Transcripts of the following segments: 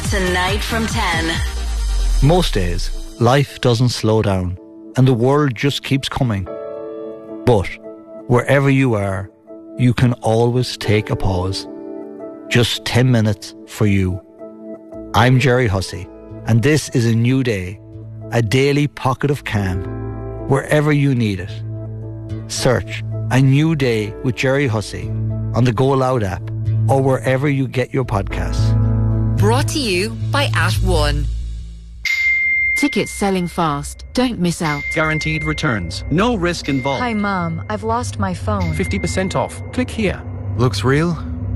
Tonight from 10. Most days, life doesn't slow down and the world just keeps coming. But wherever you are, you can always take a pause. Just 10 minutes for you. I'm Jerry Hussey, and this is a new day, a daily pocket of calm, wherever you need it. Search A New Day with Jerry Hussey on the Go Loud app or wherever you get your podcasts. Brought to you by @1. Tickets selling fast. Don't miss out. Guaranteed returns. No risk involved. Hi, Mom. I've lost my phone. 50% off. Click here. Looks real?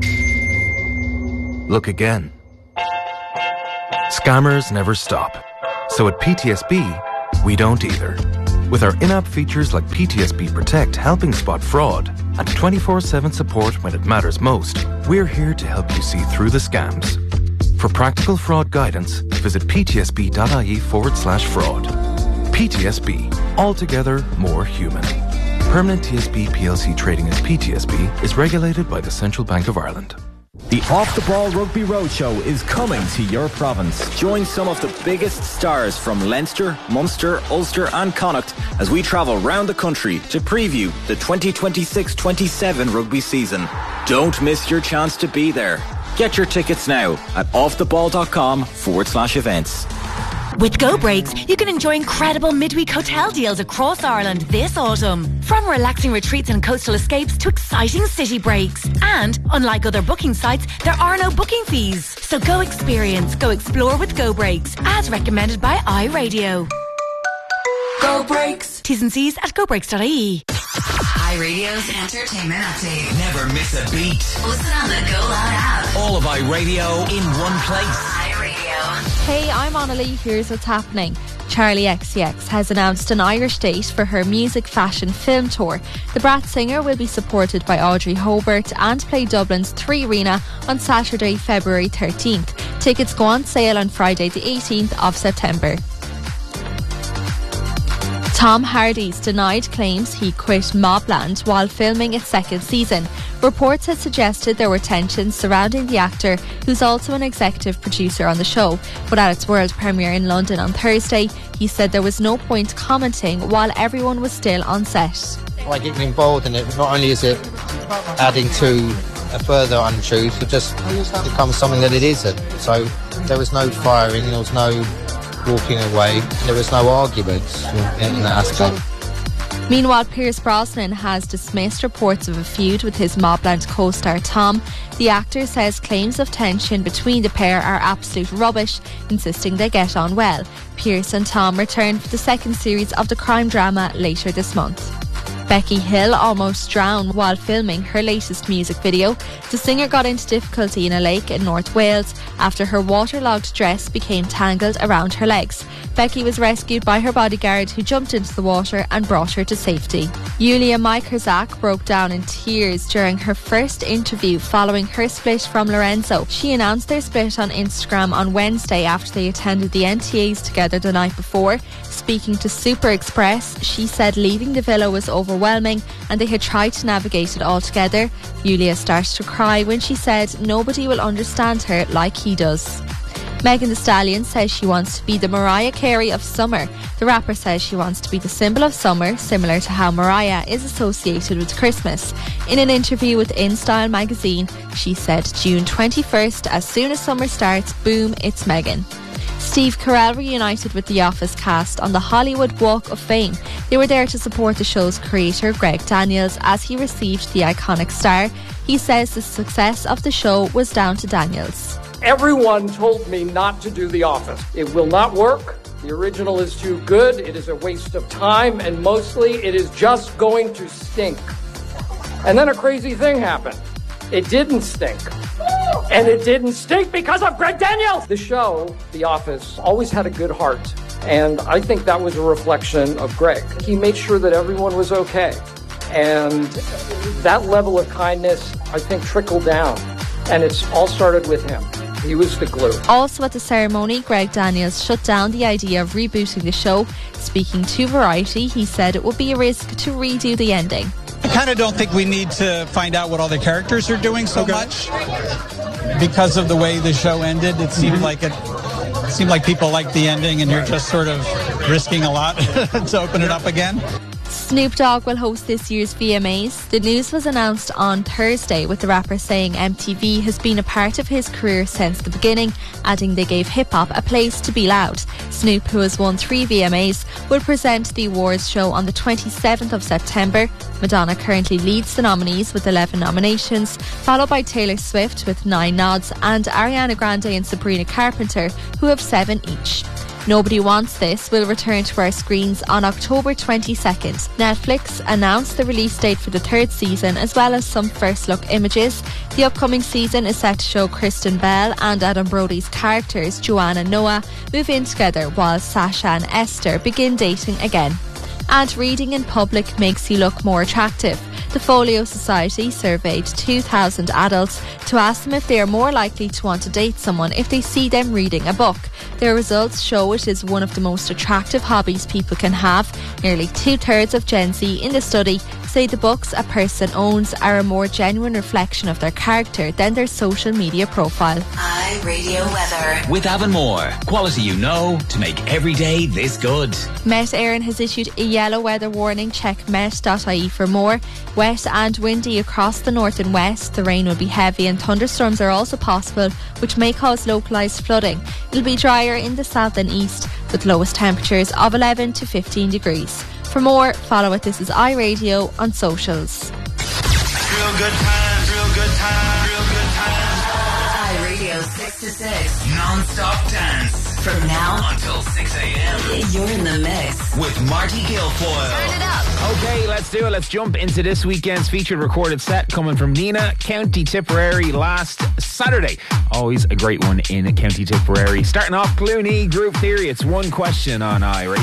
Look again. Scammers never stop. So at PTSB, we don't either. With our in-app features like PTSB Protect helping spot fraud and 24/7 support when it matters most, we're here to help you see through the scams. For practical fraud guidance, visit ptsb.ie/fraud. PTSB, altogether more human. Permanent TSB PLC trading as PTSB is regulated by the Central Bank of Ireland. The Off the Ball Rugby Roadshow is coming to your province. Join some of the biggest stars from Leinster, Munster, Ulster and Connacht as we travel round the country to preview the 2026-27 rugby season. Don't miss your chance to be there. Get your tickets now at offtheball.com/events. With Go Breaks, you can enjoy incredible midweek hotel deals across Ireland this autumn. From relaxing retreats and coastal escapes to exciting city breaks. And, unlike other booking sites, there are no booking fees. So go experience, go explore with Go Breaks, as recommended by iRadio. Go Breaks. T's and C's at gobreaks.ie. iRadio's entertainment update. Never miss a beat. Listen on the Go Loud app. All of iRadio in one place. Hey, I'm Annalie. Here's what's happening. Charlie XCX has announced an Irish date for her music, fashion, film tour. The Brat singer will be supported by Audrey Hobart and play Dublin's 3 Arena on Saturday, February 13th. Tickets go on sale on Friday the 18th of September. Tom Hardy's denied claims he quit Mobland while filming its second season. Reports had suggested there were tensions surrounding the actor, who's also an executive producer on the show. But at its world premiere in London on Thursday, he said there was no point commenting while everyone was still on set. By getting involved in it, not only is it adding to a further untruth, it just becomes something that it isn't. So there was no firing, there was no walking away, and there was no arguments in that aspect. Meanwhile, Pierce Brosnan has dismissed reports of a feud with his Mobland co-star Tom. The actor says claims of tension between the pair are absolute rubbish, insisting they get on well. Pierce and Tom return for the second series of the crime drama later this month. Becky Hill almost drowned while filming her latest music video. The singer got into difficulty in a lake in North Wales after her waterlogged dress became tangled around her legs. Becky was rescued by her bodyguard, who jumped into the water and brought her to safety. Yulia Mikerzak broke down in tears during her first interview following her split from Lorenzo. She announced their split on Instagram on Wednesday after they attended the NTAs together the night before. Speaking to Super Express, she said leaving the villa was overwhelming and they had tried to navigate it all together. Yulia started to cry when she said nobody will understand her like he does. Megan Thee Stallion says she wants to be the Mariah Carey of summer. The rapper says she wants to be the symbol of summer, similar to how Mariah is associated with Christmas. In an interview with InStyle magazine, she said June 21st, as soon as summer starts, boom, it's Megan. Steve Carell reunited with The Office cast on the Hollywood Walk of Fame. They were there to support the show's creator, Greg Daniels, as he received the iconic star. He says the success of the show was down to Daniels. Everyone told me not to do The Office. It will not work. The original is too good. It is a waste of time, and mostly it is just going to stink. And then a crazy thing happened. It didn't stink. And it didn't stink because of Greg Daniels! The show, The Office, always had a good heart. And I think that was a reflection of Greg. He made sure that everyone was okay. And that level of kindness, I think, trickled down. And it's all started with him. He was the glue. Also at the ceremony, Greg Daniels shut down the idea of rebooting the show. Speaking to Variety, he said it would be a risk to redo the ending. I kind of don't think we need to find out what all the characters are doing so much. because of the way the show ended, it seemed like people liked the ending, and you're just sort of risking a lot to open it up again. Snoop Dogg will host this year's VMAs. The news was announced on Thursday, with the rapper saying MTV has been a part of his career since the beginning, adding they gave hip-hop a place to be loud. Snoop, who has won 3 VMAs, will present the awards show on the 27th of September. Madonna currently leads the nominees with 11 nominations, followed by Taylor Swift with 9 nods and Ariana Grande and Sabrina Carpenter, who have 7 each. Nobody Wants This will return to our screens on October 22nd. Netflix announced the release date for the 3rd season, as well as some first look images. The upcoming season is set to show Kristen Bell and Adam Brody's characters, Joanne and Noah, move in together while Sasha and Esther begin dating again. And reading in public makes you look more attractive. The Folio Society surveyed 2,000 adults to ask them if they are more likely to want to date someone if they see them reading a book. Their results show it is one of the most attractive hobbies people can have. Nearly 2/3 of Gen Z in the study say the books a person owns are a more genuine reflection of their character than their social media profile. iRadio weather. With Avonmore, quality you know to make every day this good. Met Éireann has issued a yellow weather warning. Check met.ie for more. Wet and windy across the north and west. The rain will be heavy and thunderstorms are also possible, which may cause localised flooding. It'll be drier in the south and east, with lowest temperatures of 11 to 15 degrees. For more, follow it. This is iRadio on socials. Real good times, real good times, real good times. iRadio 6 to 6. Non-stop dance. From now until 6 a.m. You're in the mix with Marty Guilfoyle. Turn it up. Okay, let's do it. Let's jump into this weekend's featured recorded set coming from Nina, County Tipperary, last Saturday. Always a great one in County Tipperary. Starting off, Clooney, Group Theory. It's one question on iRadio.